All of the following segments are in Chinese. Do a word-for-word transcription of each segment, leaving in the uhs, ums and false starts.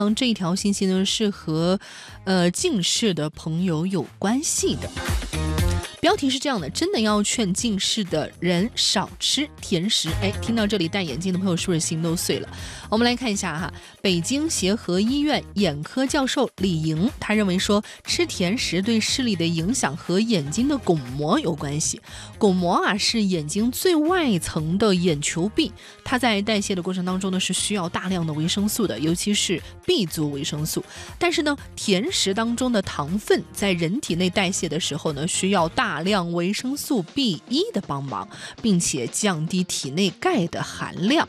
嗯，这一条信息呢是和呃近视的朋友有关系的。标题是这样的，真的要劝近视的人少吃甜食。哎，听到这里戴眼镜的朋友是不是心都碎了？我们来看一下哈，北京协和医院眼科教授李莹，他认为说吃甜食对视力的影响和眼睛的巩膜有关系。巩膜啊是眼睛最外层的眼球壁，它在代谢的过程当中呢是需要大量的维生素的，尤其是 B 族维生素。但是呢，甜食当中的糖分在人体内代谢的时候呢，需要大大量维生素 B 一 的帮忙，并且降低体内钙的含量。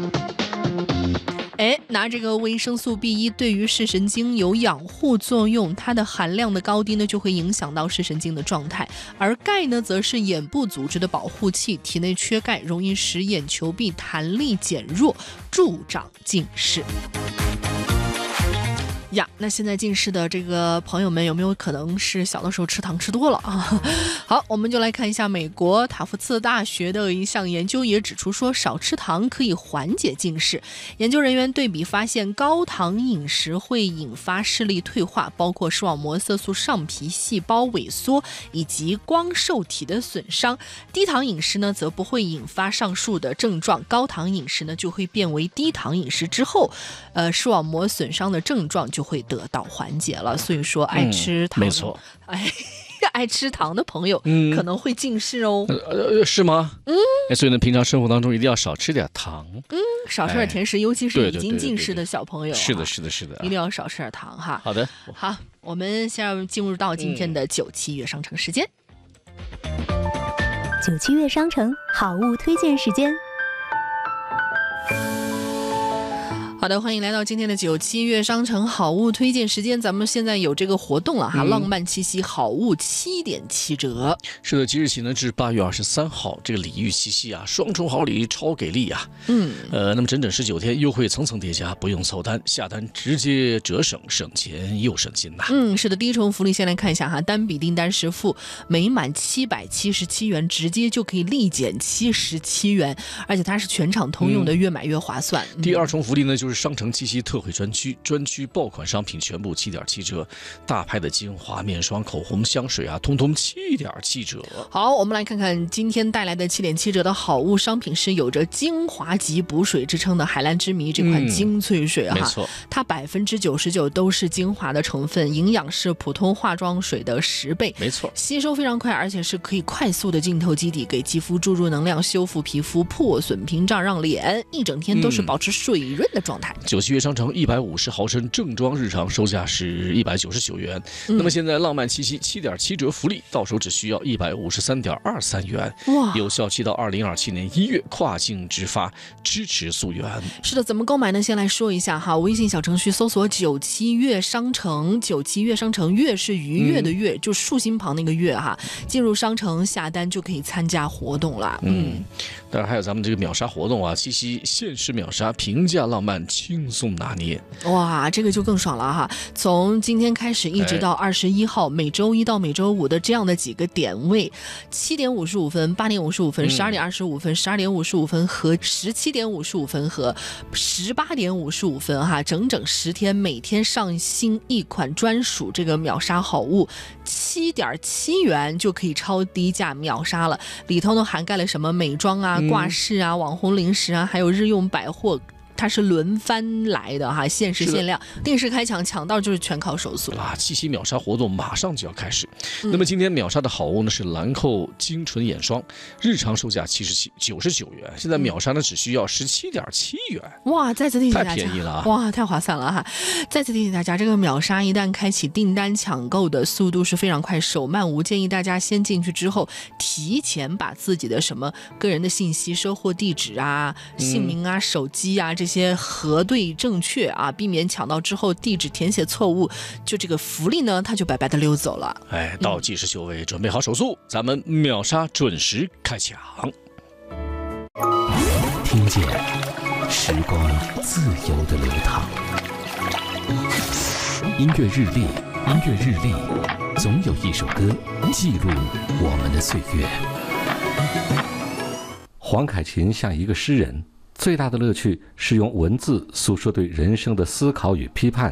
哎，拿这个维生素 B 一 对于视神经有养护作用，它的含量的高低呢，就会影响到视神经的状态。而钙呢，则是眼部组织的保护器，体内缺钙容易使眼球壁弹力减弱，助长近视。呀，那现在近视的这个朋友们有没有可能是小的时候吃糖吃多了啊？好，我们就来看一下美国塔夫茨大学的一项研究也指出说，少吃糖可以缓解近视。研究人员对比发现，高糖饮食会引发视力退化，包括视网膜色素上皮细胞萎缩以及光受体的损伤。低糖饮食呢，则不会引发上述的症状，高糖饮食呢就会变为低糖饮食之后，呃，视网膜损伤的症状就会得到缓解了。所以说爱吃糖、 嗯、没错， 哎，爱吃糖的朋友、 嗯、 可能会近视哦。 呃，是吗？嗯，所以呢，平常生活当中一定要少吃点糖， 嗯，少吃点甜食，哎、尤其是已经近视的小朋友、啊， 是的，是的，是的， 一定要少吃点糖哈。 好的， 好，我们现在进入到今天的九七月商城时间。 九七月商城好物推荐时间。 好的，欢迎来到今天的九七月商城好物推荐时间。咱们现在有这个活动了哈，嗯、浪漫七夕好物七点七折。 是的，即日起呢至八月二十三号，这个礼遇七夕啊，双重好礼，超给力啊！嗯，呃，那么整整十九天，优惠层层叠加，不用凑单，下单直接折省，省钱又省心呐、啊。 嗯，是的，第一重福利先来看一下哈，单笔订单实付，每满七百七十七元，直接就可以立减七十七元，而且它是全场通用的，嗯、越买越划算。嗯、 第二重福利呢，就是商城七夕特惠专区，专区爆款商品全部七点七折，大牌的精华、面霜、口红、香水啊，通通七点七折。 好，我们来看看今天带来的七点七折的好物商品是有着精华级补水之称的海蓝之谜这款精粹水哈、嗯， 没错， 它百分之九十九都是精华的成分，营养是普通化妆水的十倍， 没错， 吸收非常快，而且是可以快速的浸透基底，给肌肤注入能量，修复皮肤破损屏障，让脸一整天都是保持水润的状态。 九七月商城一百五十毫升正装日常售价是一百九十九元、嗯，那么现在浪漫七夕七点七折福利，到手只需要一百五十三点二三元，哇，有效期到二零二七年一月，跨境直发，支持溯源。 是的，怎么购买呢？先来说一下哈，微信小程序搜索九七月商城，九七月商城，月是愉悦的悦，嗯、就竖心旁那个月哈，进入商城下单就可以参加活动了。 嗯，当然还有咱们这个秒杀活动啊，七夕限时秒杀，平价浪漫，轻松拿捏。 哇，这个就更爽了哈！从今天开始一直到二十一号，每周一到每周五的这样的几个点位，七点五十五分、八点五十五分、十二点二十五分、十二点五十五分和十七点五十五分和十八点五十五分哈，整整十天，每天上新一款专属这个秒杀好物，七点七元就可以超低价秒杀了。里头呢涵盖了什么美妆啊、挂饰啊、网红零食啊，还有日用百货。它是轮番来的哈，限时限量，定时开抢，抢到就是全靠手速啊！七夕秒杀活动马上就要开始。嗯、那么今天秒杀的好物呢是兰蔻精纯眼霜，日常售价七十七九十九元，现在秒杀呢只需要十七点七元。 哇！再次提醒大家， 太便宜了啊！ 哇，太划算了哈！再次提醒大家，这个秒杀一旦开启，订单抢购的速度是非常快，手慢无。建议大家先进去之后，提前把自己的什么个人的信息、收货地址啊、姓名啊、嗯、手机啊这些。些核对正确啊，避免抢到之后地址填写错误，就这个福利呢，它就白白的溜走了。 哎，倒计时就位，准备好手速，咱们秒杀准时开抢。 听见时光自由的流淌，音乐日历，音乐日历，总有一首歌记录我们的岁月。黄凯芹像一个诗人， 最大的乐趣是用文字诉说对人生的思考与批判，